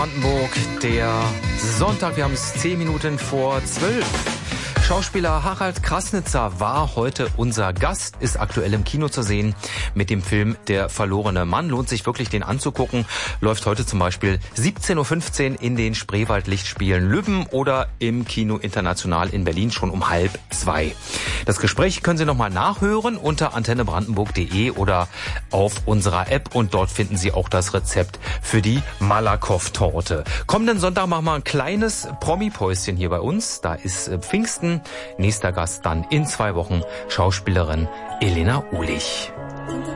Brandenburg, der Sonntag, wir haben es 10 Minuten vor 12. Schauspieler Harald Krasnitzer war heute unser Gast, ist aktuell im Kino zu sehen mit dem Film Der verlorene Mann. Lohnt sich wirklich, den anzugucken. Läuft heute zum Beispiel 17.15 Uhr in den Spreewald-Lichtspielen Lübben oder im Kino International in Berlin schon um 1:30. Das Gespräch können Sie nochmal nachhören unter antennebrandenburg.de oder auf unserer App und dort finden Sie auch das Rezept für die Malakoff-Torte. Kommenden Sonntag machen wir ein kleines Promi-Päuschen hier bei uns. Da ist Pfingsten. Nächster Gast dann in 2 Wochen, Schauspielerin Elena Uhlich.